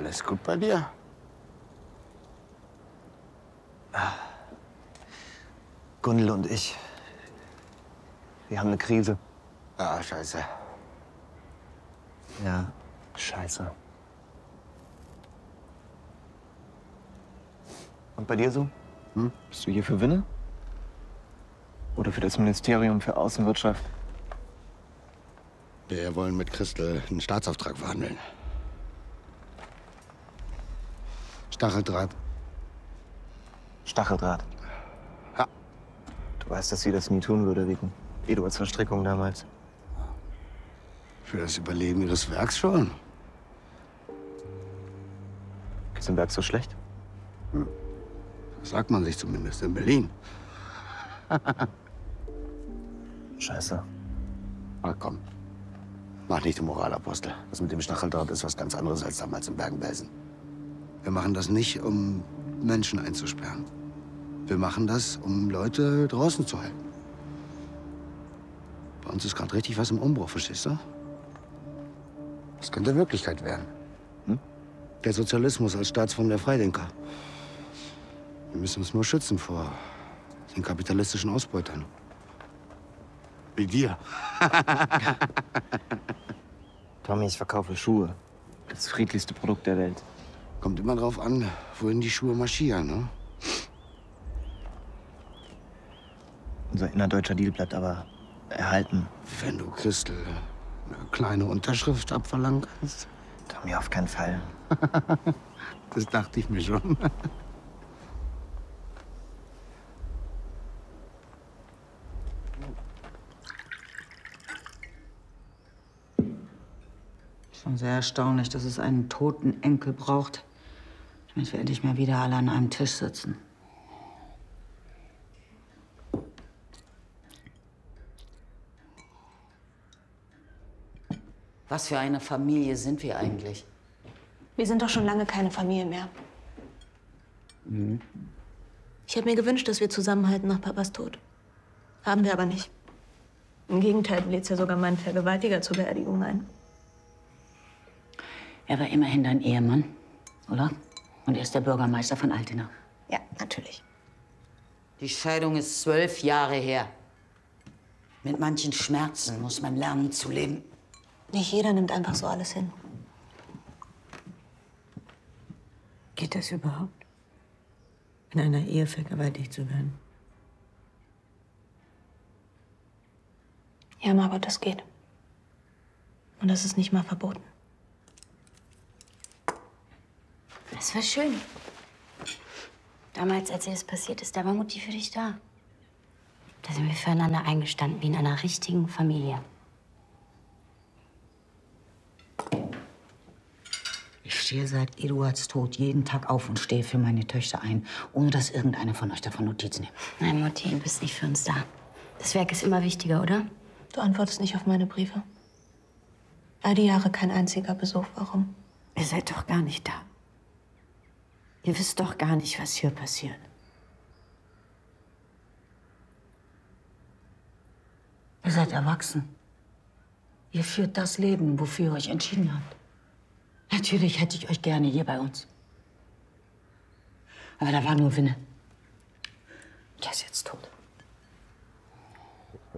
Alles gut bei dir? Gundel und ich, wir haben eine Krise. Ah, scheiße. Ja, scheiße. Und bei dir so? Bist du hier für Winne? Oder für das Ministerium für Außenwirtschaft? Wir wollen mit Christel einen Staatsauftrag verhandeln. Stacheldraht. Stacheldraht. Ja. Du weißt, dass sie das nie tun würde, wegen Eduards Verstrickung damals. Für das Überleben ihres Werks schon. Geht's dem Werk so schlecht? Das sagt man sich zumindest in Berlin. Scheiße. Ach komm. Mach nicht den Moralapostel. Das mit dem Stacheldraht ist was ganz anderes als damals im Bergen-Belsen. Wir machen das nicht, um Menschen einzusperren. Wir machen das, um Leute draußen zu halten. Bei uns ist gerade richtig was im Umbruch, verstehst du? Das könnte Wirklichkeit werden. Der Sozialismus als Staatsform der Freidenker. Wir müssen uns nur schützen vor den kapitalistischen Ausbeutern. Wie dir. Tommy, ich verkaufe Schuhe. Das friedlichste Produkt der Welt. Kommt immer drauf an, wohin die Schuhe marschieren, ne? Unser innerdeutscher Deal bleibt aber erhalten. Wenn du Christel eine kleine Unterschrift abverlangen kannst. Tommy, auf keinen Fall. Das dachte ich mir schon. Schon sehr erstaunlich, dass es einen toten Enkel braucht, damit wir endlich mal wieder alle an einem Tisch sitzen. Was für eine Familie sind wir eigentlich? Wir sind doch schon lange keine Familie mehr. Ich habe mir gewünscht, dass wir zusammenhalten nach Papas Tod. Haben wir aber nicht. Im Gegenteil, du lädst ja sogar meinen Vergewaltiger zur Beerdigung ein. Er war immerhin dein Ehemann, oder? Und er ist der Bürgermeister von Altena. Ja, natürlich. Die Scheidung ist 12 Jahre her. Mit manchen Schmerzen muss man lernen zu leben. Nicht jeder nimmt einfach so alles hin. Geht das überhaupt? In einer Ehe vergewaltigt zu werden? Ja, Margot, das geht. Und das ist nicht mal verboten. Das war schön. Damals, als es passiert ist, da war Mutti für dich da. Da sind wir füreinander eingestanden, wie in einer richtigen Familie. Ich stehe seit Eduards Tod jeden Tag auf und stehe für meine Töchter ein, ohne dass irgendeiner von euch davon Notiz nimmt. Nein, Mutti, du bist nicht für uns da. Das Werk ist immer wichtiger, oder? Du antwortest nicht auf meine Briefe. All die Jahre kein einziger Besuch. Warum? Ihr seid doch gar nicht da. Ihr wisst doch gar nicht, was hier passiert. Ihr seid erwachsen. Ihr führt das Leben, wofür ihr euch entschieden habt. Natürlich hätte ich euch gerne hier bei uns. Aber da war nur Winne. Der ist jetzt tot.